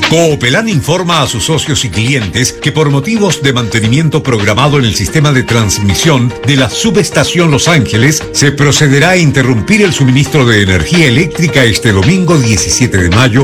Coopelán informa a sus socios y clientes que por motivos de mantenimiento programado en el sistema de transmisión de la subestación Los Ángeles, se procederá a interrumpir el suministro de energía eléctrica este domingo 17 de mayo